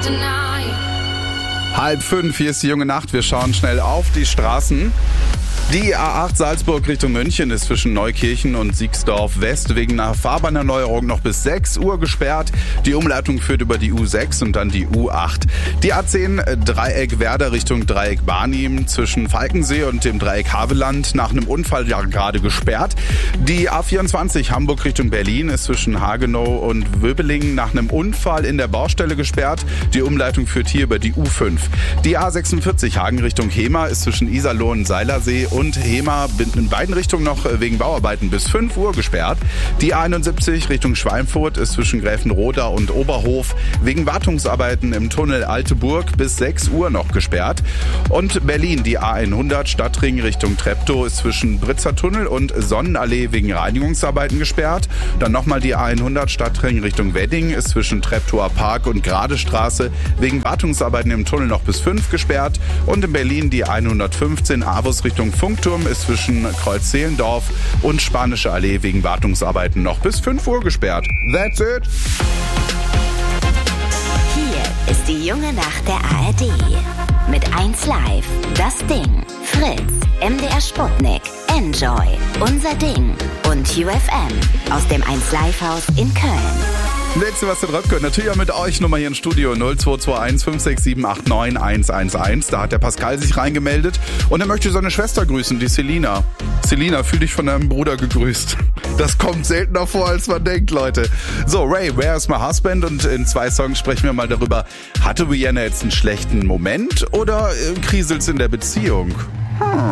4:30, hier ist die junge Nacht. Wir schauen schnell auf die Straßen. Die A8 Salzburg Richtung München ist zwischen Neukirchen und Siegsdorf West wegen einer Fahrbahnerneuerung noch bis 6 Uhr gesperrt. Die Umleitung führt über die U6 und dann die U8. Die A10 Dreieck Werder Richtung Dreieck Barnim zwischen Falkensee und dem Dreieck Havelland nach einem Unfall ja gerade gesperrt. Die A24 Hamburg Richtung Berlin ist zwischen Hagenow und Wöbelingen nach einem Unfall in der Baustelle gesperrt. Die Umleitung führt hier über die U5. Die A46 Hagen Richtung Hemer ist zwischen Iserlohn und Seilersee und Hemer in beiden Richtungen noch wegen Bauarbeiten bis 5 Uhr gesperrt. Die A71 Richtung Schweinfurt ist zwischen Gräfenroda und Oberhof wegen Wartungsarbeiten im Tunnel Alte Burg bis 6 Uhr noch gesperrt. Und Berlin, die A100 Stadtring Richtung Treptow ist zwischen Britzer Tunnel und Sonnenallee wegen Reinigungsarbeiten gesperrt. Dann nochmal die A100 Stadtring Richtung Wedding ist zwischen Treptower Park und Gradestraße wegen Wartungsarbeiten im Tunnel noch bis 5 gesperrt. Und in Berlin die 115 Avus Richtung Funkturm ist zwischen Kreuz-Zehlendorf und Spanische Allee wegen Wartungsarbeiten noch bis 5 Uhr gesperrt. That's it. Hier ist die junge Nacht der ARD. Mit 1 Live, Das Ding, Fritz, MDR Sputnik, Enjoy, Unser Ding und UFM aus dem 1 Live Haus in Köln. Letzte, was ihr drauf könnt, natürlich auch mit euch nochmal hier im Studio 0221 56789 111. Da hat der Pascal sich reingemeldet und er möchte seine Schwester grüßen, die Selina. Selina, fühl dich von deinem Bruder gegrüßt. Das kommt seltener vor, als man denkt, Leute. So, Ray, Where is my husband? Und in 2 Songs sprechen wir mal darüber, hatte Rihanna jetzt einen schlechten Moment oder kriselt's in der Beziehung?